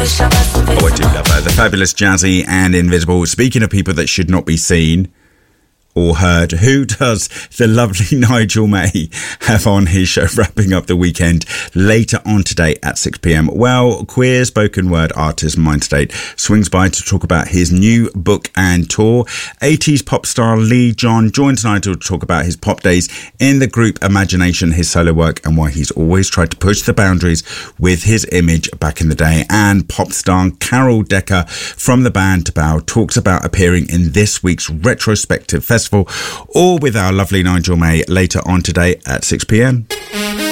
Oh, I do love her. The fabulous Jazzy and Invisible. Speaking of people that should not be seen or heard, who does the lovely Nigel May have on his show wrapping up the weekend later on today at 6pm? Well, queer spoken word artist Mindstate swings by to talk about his new book and tour. 80s pop star Lee John joins Nigel to talk about his pop days in the group Imagination, his solo work, and why he's always tried to push the boundaries with his image back in the day. And pop star Carol Decker from the band To Bow talks about appearing in this week's retrospective festival, all with our lovely Nigel May later on today at 6pm.